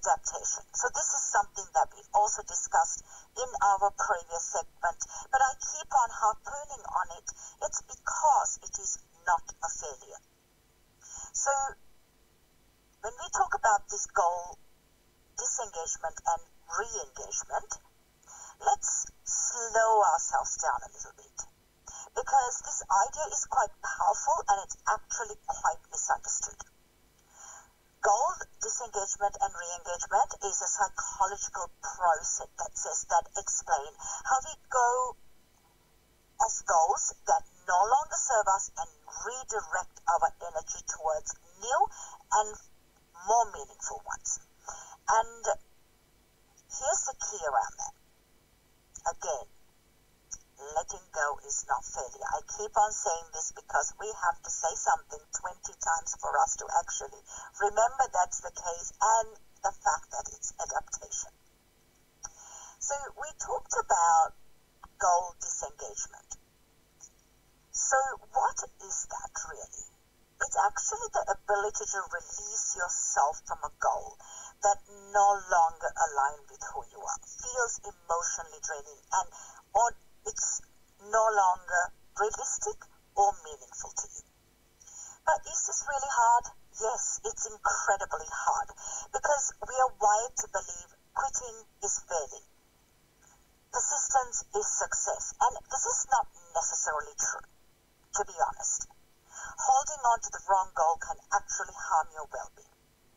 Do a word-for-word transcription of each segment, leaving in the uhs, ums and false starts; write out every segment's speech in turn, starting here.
adaptation. So this is something that we've also discussed in our previous segment, but I keep on harpooning on it. It's because it is not a failure. So when we talk about this goal disengagement and re-engagement, let's slow ourselves down a little bit, because this idea is quite powerful and it's actually quite misunderstood. Goal disengagement and re-engagement is a psychological process that says that explain how we go off goals that no longer serve us and redirect our energy towards new and more meaningful ones. And here's the key around that. Again, letting go is not failure. I keep on saying this because we have to say something twenty times for us to actually remember that's the case, and the fact that it's adaptation. So we talked about goal disengagement. So what is that really? It's actually the ability to release yourself from a goal that no longer aligns with who you are, feels emotionally draining, and or it's no longer realistic or meaningful to you. But is this really hard? Yes, it's incredibly hard, because we are wired to believe quitting is failing. Persistence is success, and this is not necessarily true, to be honest. Holding on to the wrong goal can actually harm your well-being.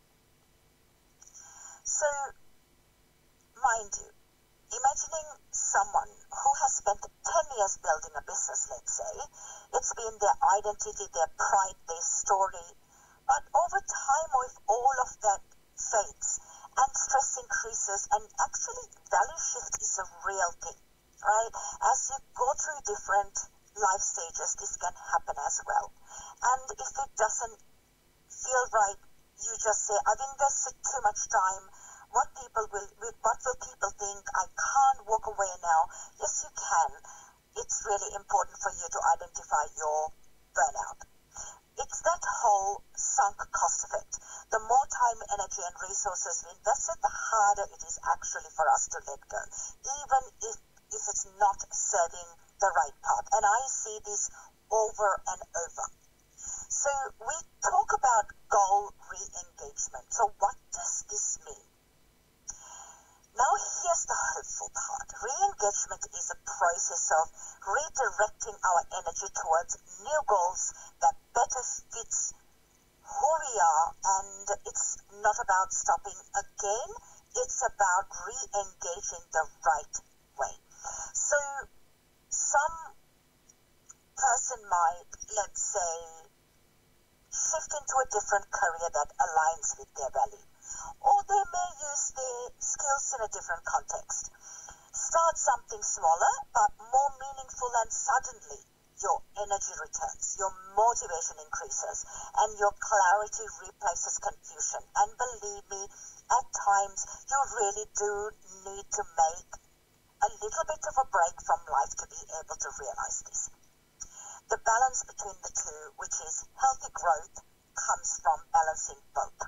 So, mind you, imagining someone who has spent ten years building a business, let's say, it's been their identity, their pride, their story, but over time, if all of that fades and stress increases, and actually value shift is a real thing, right? As you go through different life stages, this can happen as well. And if it doesn't feel right, you just say, I've invested too much time. What people will, what will people think? I can't walk away now. Yes, you can. It's really important for you to identify your burnout. It's that whole sunk cost effect. The more time, energy, and resources we invested, the harder it is actually for us to let go, even if, if it's not serving the right path. And I see this over and over. So we talk about goal re-engagement. So what does this mean? Now here's the hopeful part. Re-engagement is a process of redirecting our energy towards new goals that better fits who we are, and it's not about stopping again, it's about re-engaging the right way. So some person might, let's say, shift into a different career that aligns with their value, or they may use their skills in a different context. Start something smaller but more meaningful, and suddenly your energy returns, your motivation increases, and your clarity replaces confusion. And believe me, at times you really do need to make a little bit of a break from life to be able to realize this. The balance between the two, which is healthy growth, comes from balancing both.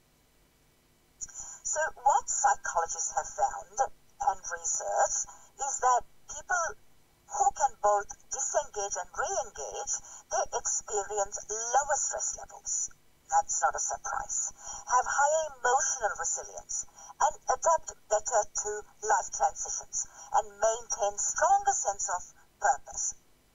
So what psychologists have found and research is that people who can both disengage and re-engage, they experience lower stress levels. That's not a surprise. Have higher emotional resilience and adapt better to life transitions and maintain stronger sense of purpose.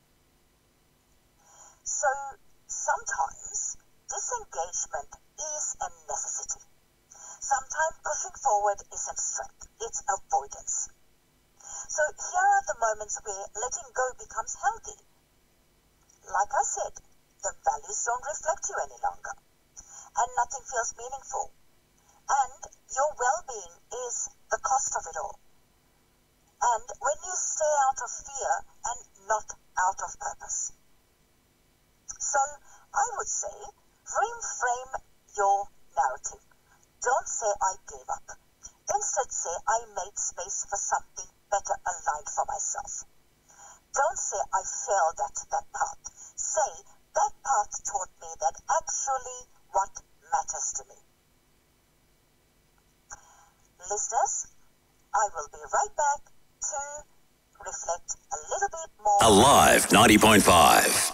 So sometimes disengagement is a necessity. Sometimes pushing forward isn't strength, it's avoidance. So here are the moments where letting go becomes healthy. Like I said, the values don't reflect you any longer, and nothing feels meaningful. And your well-being is the cost of it all. And when you stay out of fear and not out of purpose. So I would say, reframe your narrative. Don't say I gave up. Instead say I made space for something better aligned for myself. Don't say I failed at that path. Say that path taught me that actually what matters to me. listeners, I will be right back to reflect a little bit more. Alive ninety point five.